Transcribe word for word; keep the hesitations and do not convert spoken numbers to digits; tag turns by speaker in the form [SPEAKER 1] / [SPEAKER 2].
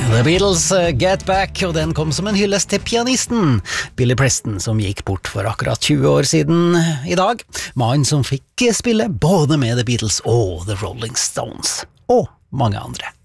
[SPEAKER 1] The Beatles Get Back, og den kom som en hyllest til pianisten Billy Preston, som gikk bort for akkurat tjue år siden i dag. Mannen som fikk spille både med The Beatles og The Rolling Stones, og mange andre.